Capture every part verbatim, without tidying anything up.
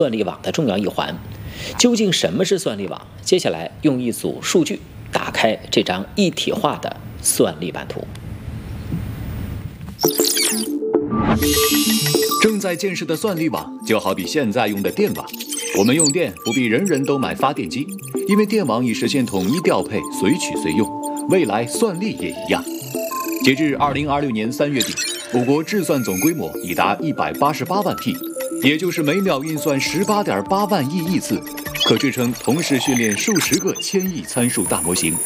算力网的重要一环。究竟什么是算力网？接下来用一组数据打开这张一体化的算力版图。 正在建设的算力网就好比现在用的电网，我们用电不必人人都买发电机，因为电网已实现统一调配，随取随用。未来算力也一样。截至二零二六年三月底，我国制算总规模已达一百八十八万 T， 也就是每秒运算十八点八万亿亿次，可支撑同时训练数十个千亿参数大模型。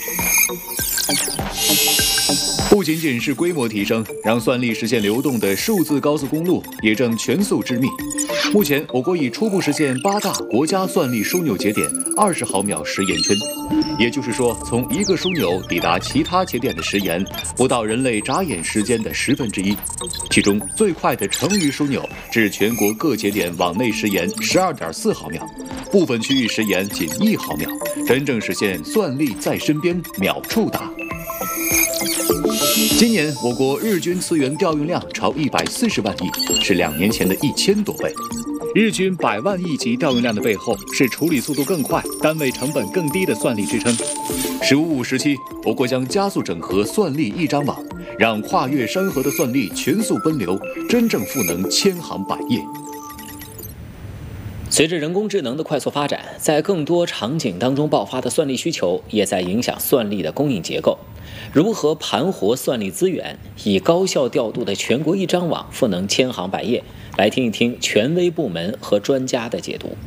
不仅仅是规模提升，让算力实现流动的数字高速公路也正全速织密。目前，我国已初步实现八大国家算力枢纽节点二十毫秒时延圈，也就是说，从一个枢纽抵达其他节点的时延不到人类眨眼时间的十分之一。其中，最快的成渝枢纽至全国各节点往内时延十二点四毫秒，部分区域时延仅一毫秒，真正实现算力在身边，秒触达。今年我国日均资源调用量超一百四十万亿，是两年前的一千多倍。日均百万亿级调用量的背后，是处理速度更快、单位成本更低的算力支撑。“十五五”时期，我国将加速整合算力一张网，让跨越山河的算力全速奔流，真正赋能千行百业。 随着人工智能的快速发展，在更多场景当中爆发的算力需求，也在影响算力的供应结构。如何盘活算力资源，以高效调度的全国一张网赋能千行百业？来听一听权威部门和专家的解读。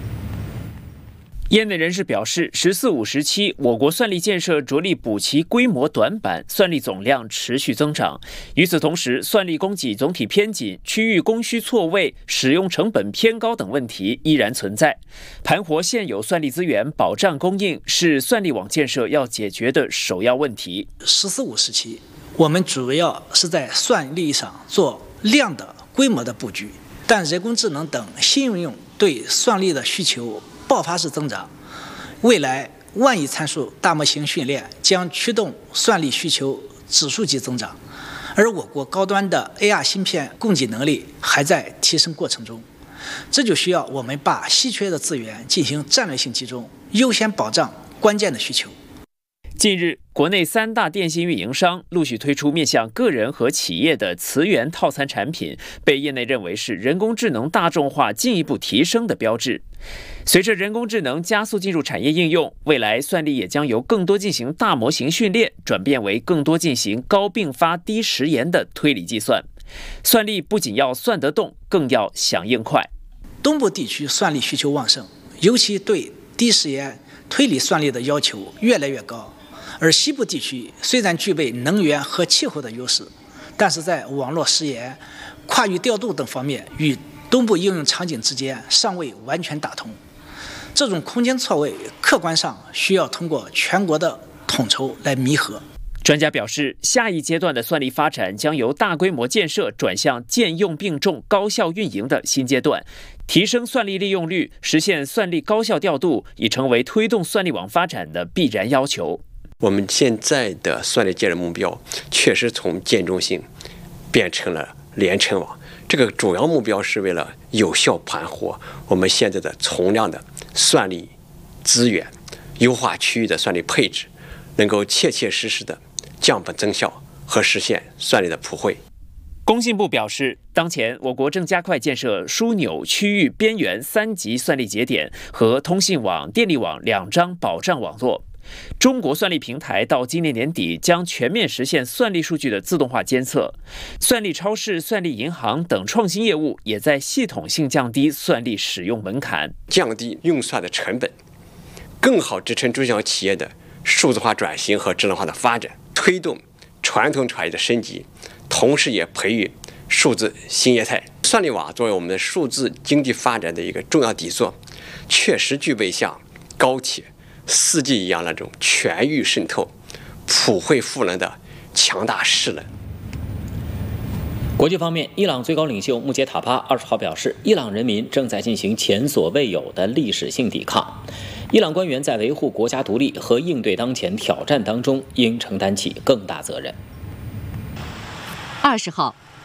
业内人士表示，“十四五”时期，我国算力建设着力补齐规模短板，算力总量持续增长。与此同时，算力供给总体偏紧、区域供需错位、使用成本偏高等问题依然存在。盘活现有算力资源，保障供应，是算力网建设要解决的首要问题。 “十四五”时期，我们主要是在算力上做量的规模的布局，但人工智能等新应用对算力的需求爆发式增长，未来万亿参数大模型训练将驱动算力需求指数级增长，而我国高端的 A R 芯片供给能力还在提升过程中，这就需要我们把稀缺的资源进行战略性集中，优先保障关键的需求。 近日，国内三大电信运营商陆续推出面向个人和企业的磁源套餐产品，被业内认为是人工智能大众化进一步提升的标志。随着人工智能加速进入产业应用，未来算力也将由更多进行大模型训练，转变为更多进行高并发低时延的推理计算。算力不仅要算得动，更要响应快。 东部地区算力需求旺盛，尤其对低时延推理算力的要求越来越高。而西部地区虽然具备能源和气候的优势，但是在网络时延、跨域调度等方面与东部应用场景之间尚未完全打通。这种空间错位，客观上需要通过全国的统筹来弥合。 专家表示，下一阶段的算力发展将由大规模建设转向兼用并重、高效运营的新阶段。提升算力利用率，实现算力高效调度，已成为推动算力网发展的必然要求。 我们现在的算力建设目标确实从建中心变成了连成网，这个主要目标是为了有效盘活我们现在的从量的算力资源，优化区域的算力配置，能够切切实实的降本增效和实现算力的普惠。 工信部表示，当前我国正加快建设枢纽、区域、边缘三级算力节点和通信网、电力网两张保障网络。中国算力平台到今年年底将全面实现算力数据的自动化监测，算力超市、算力银行等创新业务也在系统性降低算力使用门槛， 降低用算的成本，更好支撑中小企业的数字化转型和智能化的发展，推动传统产业的升级，同时也培育数字新业态。算力网作为我们的数字经济发展的一个重要底座，确实具备像高铁、四 G 一样那种全域渗透、普惠赋能的强大势能。 国际方面，伊朗最高领袖穆杰塔巴二十号表示，伊朗人民正在进行前所未有的历史性抵抗。伊朗官员在维护国家独立和应对当前挑战当中，应承担起更大责任。 二十号，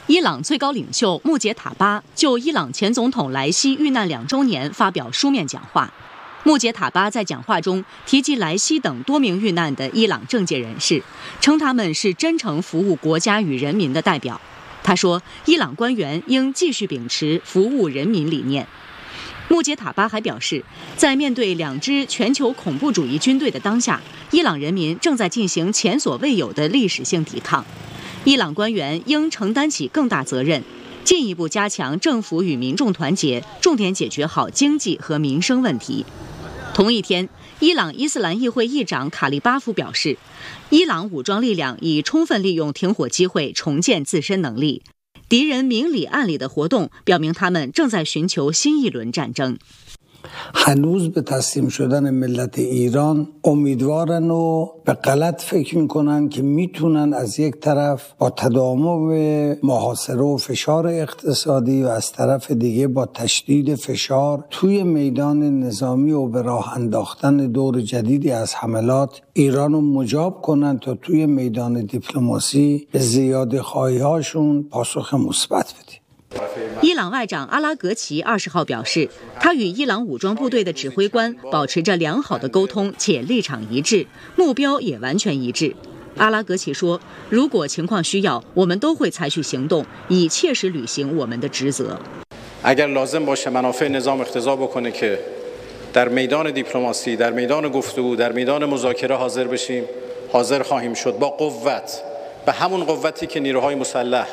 伊朗最高领袖穆杰塔巴就伊朗前总统莱西遇难两周年发表书面讲话。穆杰塔巴在讲话中提及莱西等多名遇难的伊朗政界人士，称他们是真诚服务国家与人民的代表。他说，伊朗官员应继续秉持服务人民理念。穆杰塔巴还表示，在面对两支全球恐怖主义军队的当下，伊朗人民正在进行前所未有的历史性抵抗。伊朗官员应承担起更大责任，进一步加强政府与民众团结，重点解决好经济和民生问题。同一天，伊朗伊斯兰议会议长卡利巴夫表示，伊朗武装力量已充分利用停火机会重建自身能力，敌人明里暗里的活动表明他们正在寻求新一轮战争。 هنوز به تسلیم شدن ملت ایران امیدوارن و به غلط فکر میکنن که میتونن از یک طرف با تداوم محاصره و فشار اقتصادی و از طرف دیگه با تشدید فشار توی میدان نظامی و به راه انداختن دور جدیدی از حملات ایران رو مجاب کنن تا توی میدان دیپلماسی به زیاده خواهی‌هاشون پاسخ مثبت بدن。 伊朗外长阿拉格齐二十号表示，他与伊朗武装部队的指挥官保持着良好的沟通，且立场一致，目标也完全一致。阿拉格齐说，如果情况需要，我们都会采取行动，以切实履行我们的职责。 اگر لازم باشه منافع نظام اقتضا بکنه که در میدان دیپلماسی، در میدان گفتگو، در میدان مذاکره حاضر بشیم، حاضر خواهیم شد با قوت، به همون قوتی که نیروهای مسلح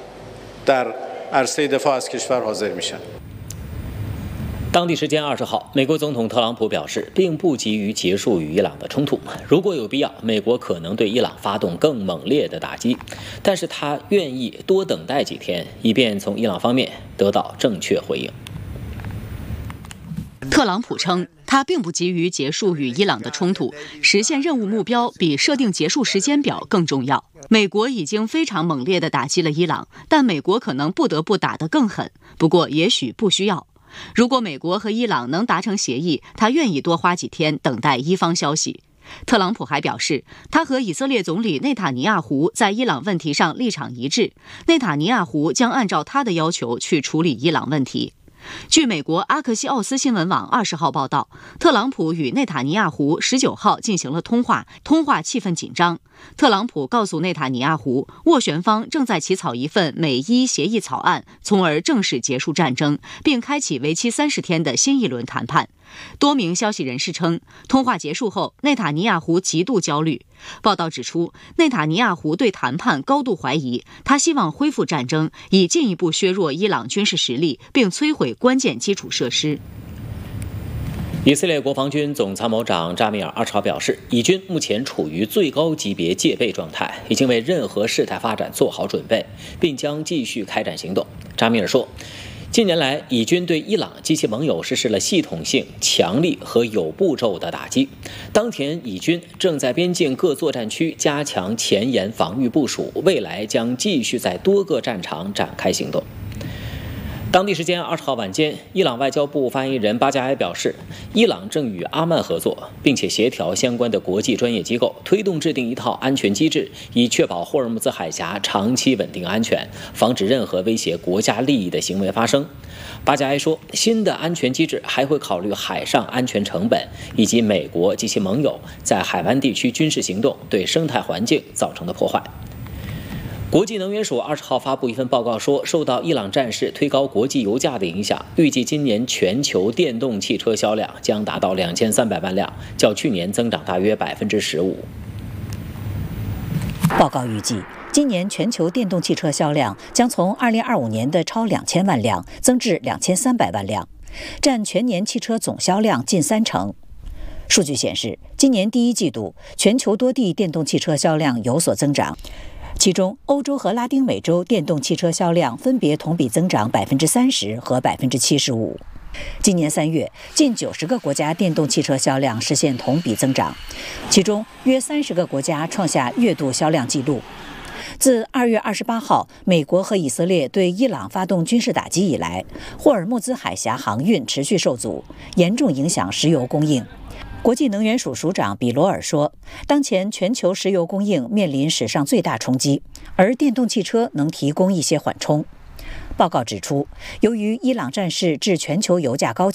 در عرصه دفاع از کشور حاضر میشن。 当地时间二十号，美国总统特朗普表示，并不急于结束与伊朗的冲突，如果有必要，美国可能对伊朗发动更猛烈的打击，但是他愿意多等待几天，以便从伊朗方面得到正确回应。 特朗普称，他并不急于结束与伊朗的冲突，实现任务目标比设定结束时间表更重要。美国已经非常猛烈地打击了伊朗，但美国可能不得不打得更狠，不过也许不需要。如果美国和伊朗能达成协议，他愿意多花几天等待伊方消息。特朗普还表示，他和以色列总理内塔尼亚胡在伊朗问题上立场一致，内塔尼亚胡将按照他的要求去处理伊朗问题。据美国阿克西奥斯新闻网二十号报道，特朗普与内塔尼亚胡十九号进行了通话，通话气氛紧张。特朗普告诉内塔尼亚胡，斡旋方正在起草一份美伊协议草案，从而正式结束战争，并开启为期三十天的新一轮谈判。多名消息人士称，通话结束后，内塔尼亚胡极度焦虑。报道指出，内塔尼亚胡对谈判高度怀疑，他希望恢复战争，以进一步削弱伊朗军事实力，并摧毁关键基础设施。 以色列国防军总参谋长扎米尔二十号表示，以军目前处于最高级别戒备状态，已经为任何事态发展做好准备，并将继续开展行动。扎米尔说，近年来，以军对伊朗及其盟友实施了系统性、强力和有步骤的打击。当前，以军正在边境各作战区加强前沿防御部署，未来将继续在多个战场展开行动。当地时间二十号晚间，伊朗外交部发言人巴加埃表示，伊朗正与阿曼合作，并且协调相关的国际专业机构，推动制定一套安全机制，以确保霍尔木兹海峡长期稳定安全，防止任何威胁国家利益的行为发生。巴加埃说，新的安全机制还会考虑海上安全成本，以及美国及其盟友在海湾地区军事行动对生态环境造成的破坏。国际能源署二十号发布一份报告说，受到伊朗战事推高国际油价的影响，预计今年全球电动汽车销量将达到两千三百万辆，较去年增长大约百分之十五。 报告预计，今年全球电动汽车销量将从二零二五年的超两千万辆增至两千三百万辆，占全年汽车总销量近三成。数据显示，今年第一季度全球多地电动汽车销量有所增长。其中，欧洲和拉丁美洲电动汽车销量分别同比增长百分之三十和百分之七十五。今年三月，近九十个国家电动汽车销量实现同比增长，其中约三十个国家创下月度销量纪录。自二月二十八号，美国和以色列对伊朗发动军事打击以来，霍尔木兹海峡航运持续受阻，严重影响石油供应。 国际能源署署长比罗尔说，当前全球石油供应面临史上最大冲击，而电动汽车能提供一些缓冲。报告指出，由于伊朗战事致全球油价高企，